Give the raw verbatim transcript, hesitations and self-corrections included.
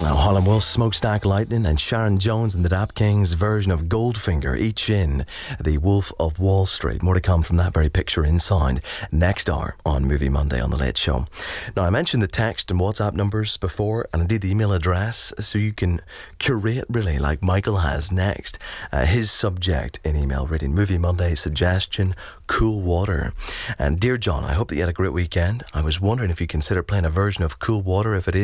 Now, Harlan Wills, Smokestack Lightning, and Sharon Jones and the Dap Kings version of Goldfinger, each in The Wolf of Wall Street. More to come from that very picture in sound next hour on Movie Monday on The Late Show. Now, I mentioned the text and WhatsApp numbers before, and indeed the email address, so you can curate, really, like Michael has next, uh, his subject in email reading. Movie Monday suggestion, Cool Water. And Dear John, I hope that you had a great weekend. I was wondering if you consider playing a version of Cool Water if it is